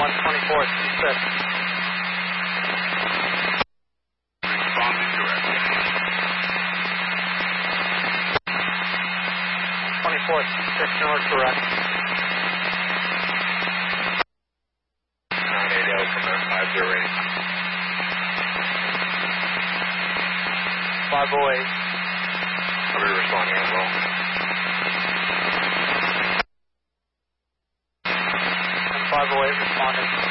12426. Responding direct. 2426 north direct. 980 from there, 508. 508. I'll be responding as well. 508 responding.